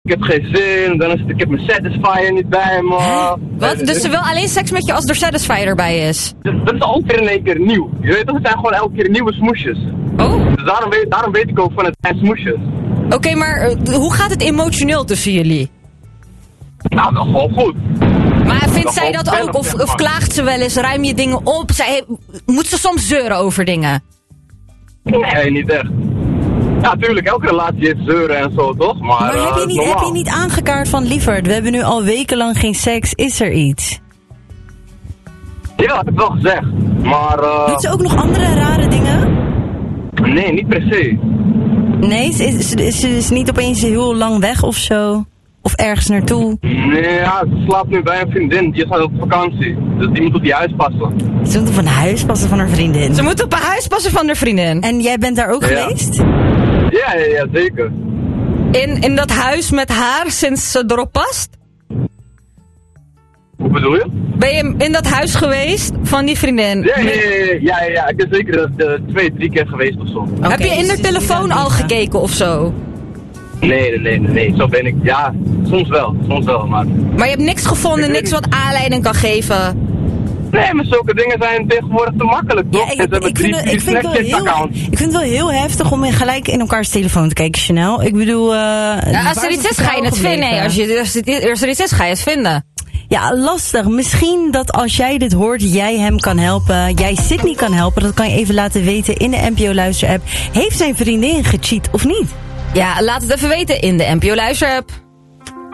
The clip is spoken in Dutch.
ik heb geen zin, dan is het, ik heb mijn Satisfyer niet bij me. Wat? Dus ze wil alleen seks met je als er Satisfyer erbij is? Dat is ook weer in één keer nieuw. Je weet toch, het zijn gewoon elke keer nieuwe smoesjes. Oh. Dus daarom weet ik ook van het zijn smoesjes. Oké, maar hoe gaat het emotioneel tussen jullie? Nou, dat is gewoon goed. Maar vindt zij dat ook? Of klaagt ze wel eens? Ruim je dingen op? Moet ze soms zeuren over dingen? Nee, niet echt. Ja, tuurlijk, elke relatie heeft zeuren en zo, toch? Maar heb je niet aangekaart van lieverd, we hebben nu al wekenlang geen seks, is er iets? Ja, dat heb ik wel gezegd, maar... Doet ze ook nog andere rare dingen? Nee, niet per se. Nee, ze is niet opeens heel lang weg of zo? Of ergens naartoe? Nee, ja, ze slaapt nu bij een vriendin, die is op vakantie. Dus die moet op die huis passen. Ze moet op een huis passen van haar vriendin? Ze moet op een huis passen van haar vriendin. En jij bent daar ook geweest? Ja, zeker. In dat huis met haar sinds ze erop past? Hoe bedoel je? Ben je in dat huis geweest van die vriendin? Ja, ik ben zeker 2-3 keer geweest of zo. Okay, heb je in de telefoon al gekeken of zo? Nee, zo ben ik. Ja, soms wel, maar... Maar je hebt niks gevonden, niks wat aanleiding kan geven? Nee, maar zulke dingen zijn tegenwoordig te makkelijk, toch? Ja, ik vind het wel heel heftig om gelijk in elkaars telefoon te kijken, Chanel. Ik bedoel... als er iets is, ga je het vinden. Nee, als er iets is, ga je het vinden. Ja, lastig. Misschien dat als jij dit hoort, jij hem kan helpen. Jij Sydney kan helpen. Dat kan je even laten weten in de NPO Luister app. Heeft zijn vriendin gecheat of niet? Ja, laat het even weten in de NPO Luister app.